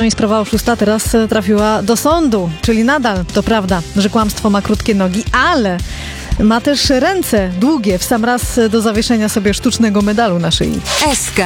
i sprawa oszusta teraz trafiła do sądu. Czyli nadal to prawda, że kłamstwo ma krótkie nogi, ale ma też ręce długie, w sam raz do zawieszenia sobie sztucznego medalu na szyi. SK